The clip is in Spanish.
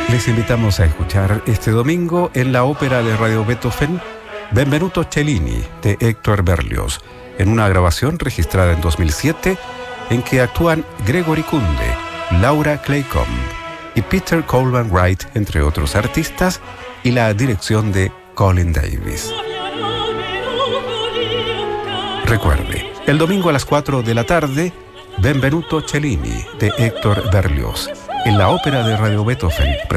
Les invitamos a escuchar este domingo en la ópera de Radio Beethoven Benvenuto Cellini de Héctor Berlioz, en una grabación registrada en 2007 en que actúan Gregory Kunde, Laura Claycomb y Peter Coleman Wright, entre otros artistas, y la dirección de Colin Davis. Recuerde, el domingo a las 4 de la tarde, Benvenuto Cellini de Héctor Berlioz, en la ópera de Radio Beethoven,